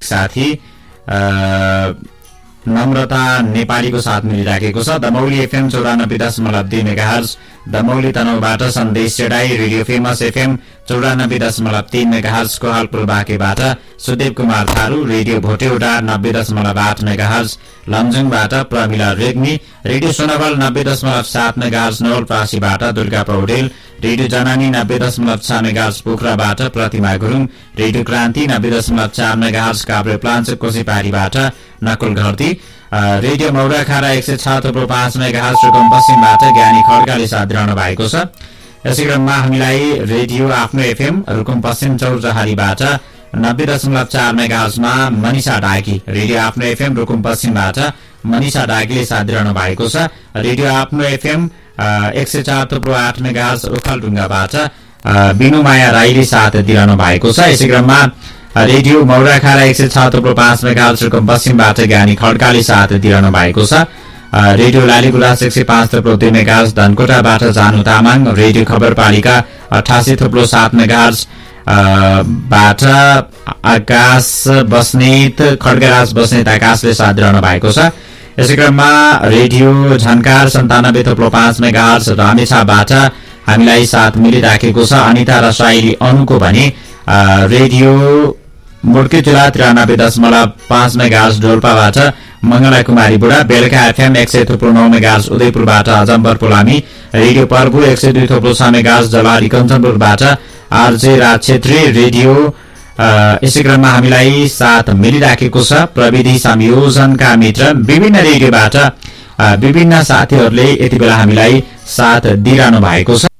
साथी नम्रता नेपालीको साथ मिलिराखेको छ। दमौली एफएम 94.2 मेगाहर्ज दमौली तनहुबाट सन्देश चेडाई radio famous FM 94.3 megahertz कोहालपुर बाँकेबाट Sudev Kumar Tharu radio भोटेउडा 90.8 megahertz लमजुङबाट Pramila Regmi radio Sonowal 90.7 megahertz नवलपरासीबाट Durga Paudel radio जनानी 90.6 मेगाहर्ज पोखराबाट प्रतिमा गुरुङ रेडियो क्रान्ति 90.4 megahertz Kavre Palanchok कोसीपारीबाट Nakul Gharti radio मौराखारा 106.5 megahertz Rukum पश्चिमबाट ज्ञानी खड्काले साथ दिइरहनु भएको छ। यसै क्रममा हामीलाई रेडियो आफ्नो एफएम रुकुम पश्चिम चौरजहारीबाट 90.4 मेगाहर्जमा मनिषा डाकी रेडियो आफ्नो एफएम रुकुम पश्चिमबाट मनिषा डाकीले साथ दिइरहनु भएको छ। रेडियो आफ्नो एफएम 104.8 मेगाहर्ज ओखलढुङ्गाबाट बिनुमाया राईले साथ दिइरहनु भएको छ। यसै क्रममा रेडियो मौराखारा 106.5 मेगाहर्ज रुकुम पश्चिमबाट ज्ञानी खड्काले साथ दिइरहनु भएको छ। रेडियो लालीगुराँस 105.2 मेगाहर्ज धनकोटाबाट जानु तामाङ रेडियो खबरपालिका 88.7 मेगाहर्ज बाट आकाश बस्नेत खड्गराज बस्नेत आकाशले साथ दिइरहनु भएको छ। यसै क्रममा रेडियो झन्कार 97.5 मेगाहर्ज रामेछाबाट हामीलाई साथ मिलिराखेको छ। अनिता र साइली अनुको भने रेडियो मुड्की जिल्ला 93.5 मेगाहर्ज डोल्पाबाट मंगला कुमारी बुढा बेलका FM 100.9 megahertz उदयपुरबाट अजम्बर Pulami radio पर्गु 102.6 megahertz जलारी कञ्चनपुरबाट RJ राज छेत्री रेडियो यसै क्रममा हामीलाई साथ मिलिराखेको छ। प्रविधि संयोजनका मित्र विभिन्न रेडियोबाट विभिन्न साथीहरूले यति बेला हामीलाई साथ दिइरहनु भएको छ।